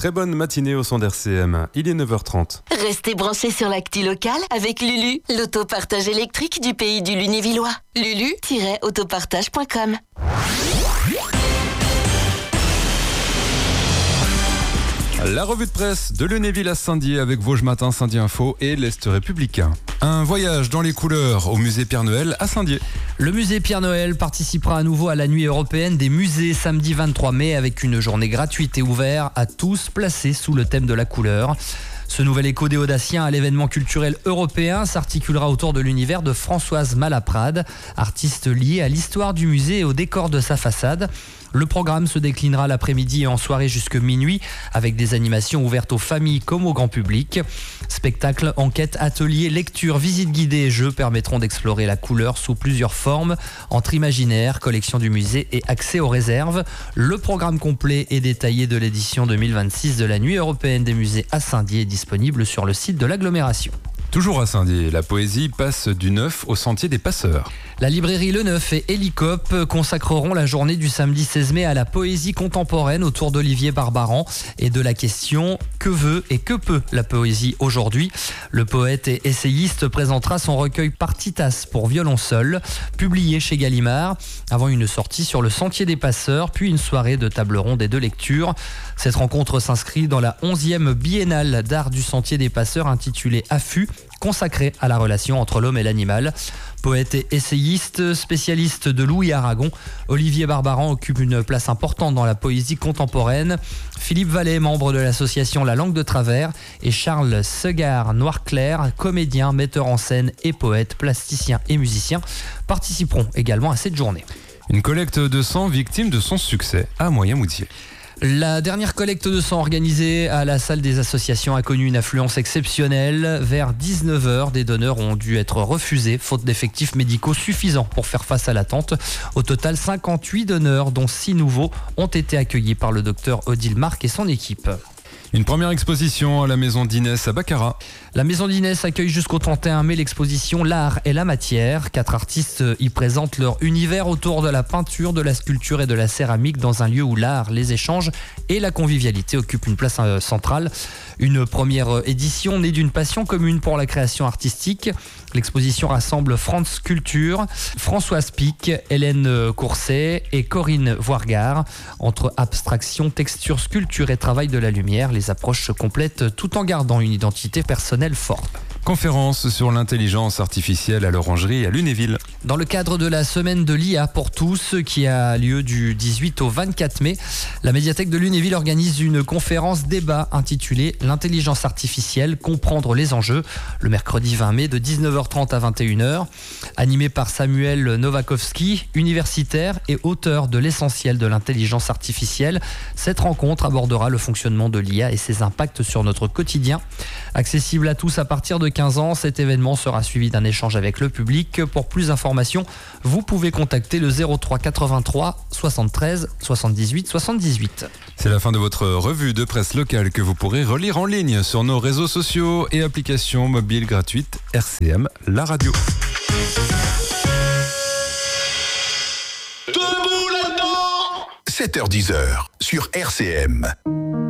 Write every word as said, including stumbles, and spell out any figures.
très bonne matinée au son d'R C M. Il est neuf heures trente. Restez branchés sur l'actu locale avec Lulu, l'autopartage électrique du pays du Lunévillois. lulu tiret autopartage point com. La revue de presse de Lunéville à Saint-Dié avec Vosges Matin, Saint-Dié Info et l'Est républicain. Un voyage dans les couleurs au musée Pierre-Noël à Saint-Dié. Le musée Pierre-Noël participera à nouveau à la nuit européenne des musées samedi vingt-trois mai avec une journée gratuite et ouverte à tous placée sous le thème de la couleur. Ce nouvel écho des Audaciens à l'événement culturel européen s'articulera autour de l'univers de Françoise Malaprade, artiste liée à l'histoire du musée et au décor de sa façade. Le programme se déclinera l'après-midi et en soirée jusque minuit avec des animations ouvertes aux familles comme au grand public. Spectacles, enquêtes, ateliers, lectures, visites guidées et jeux permettront d'explorer la couleur sous plusieurs formes, entre imaginaire, collection du musée et accès aux réserves. Le programme complet et détaillé de l'édition deux mille vingt-six de la Nuit européenne des musées à Saint-Dié est disponible sur le site de l'agglomération. Toujours à Saint-Dié, la poésie passe du neuf au sentier des passeurs. La librairie Le Neuf et Hélicop consacreront la journée du samedi seize mai à la poésie contemporaine autour d'Olivier Barbaran et de la question « Que veut et que peut la poésie aujourd'hui ?» Le poète et essayiste présentera son recueil Partitas pour violon seul, publié chez Gallimard, avant une sortie sur le sentier des passeurs, puis une soirée de table ronde et de lecture. Cette rencontre s'inscrit dans la onzième biennale d'art du sentier des passeurs intitulée Affût, consacré à la relation entre l'homme et l'animal. Poète et essayiste, spécialiste de Louis Aragon, Olivier Barbaran occupe une place importante dans la poésie contemporaine. Philippe Vallée, membre de l'association La Langue de Travers, et Charles Segard Noirclair, comédien, metteur en scène et poète, plasticien et musicien, participeront également à cette journée. Une collecte de sang victime de son succès à Moyen-Moutier. La dernière collecte de sang organisée à la salle des associations a connu une affluence exceptionnelle. Vers dix-neuf heures, des donneurs ont dû être refusés, faute d'effectifs médicaux suffisants pour faire face à l'attente. Au total, cinquante-huit donneurs, dont six nouveaux, ont été accueillis par le docteur Odile Marc et son équipe. Une première exposition à la maison d'Inès à Baccarat. La maison d'Inès accueille jusqu'au trente et un mai l'exposition L'art et la matière. Quatre artistes y présentent leur univers autour de la peinture, de la sculpture et de la céramique dans un lieu où l'art, les échanges et la convivialité occupent une place centrale. Une première édition née d'une passion commune pour la création artistique. L'exposition rassemble France Culture, Françoise Pic, Hélène Courset et Corinne Voirgard. Entre abstraction, texture, sculpture et travail de la lumière, les approches se complètent tout en gardant une identité personnelle forte. Conférence sur l'intelligence artificielle à l'Orangerie à Lunéville. Dans le cadre de la semaine de l'I A pour tous qui a lieu du dix-huit au vingt-quatre mai, la médiathèque de Lunéville organise une conférence débat intitulée L'intelligence artificielle, comprendre les enjeux, le mercredi vingt mai de dix-neuf heures trente à vingt et une heures, animé par Samuel Novakovski, universitaire et auteur de l'essentiel de l'intelligence artificielle. Cette rencontre abordera le fonctionnement de l'I A et ses impacts sur notre quotidien. Accessible à tous à partir de quinze ans, cet événement sera suivi d'un échange avec le public. Pour plus d'informations, vous pouvez contacter le zéro trois quatre-vingt-trois soixante-treize soixante-dix-huit soixante-dix-huit. C'est la fin de votre revue de presse locale que vous pourrez relire en ligne sur nos réseaux sociaux et applications mobiles gratuites R C M, la radio. Debout là-dedans sept heures dix sur R C M.